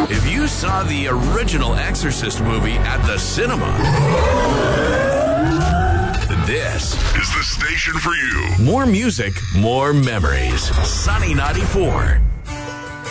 If you saw the original Exorcist movie at the cinema, this is the station for you. More music, more memories. Sunny 94.